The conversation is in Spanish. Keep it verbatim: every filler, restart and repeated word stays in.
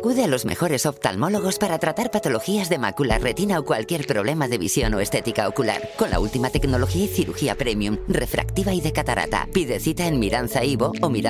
Acude a los mejores oftalmólogos para tratar patologías de mácula, retina o cualquier problema de visión o estética ocular. Con la última tecnología y cirugía premium, refractiva y de catarata. Pide cita en Miranza Ivo o Miranza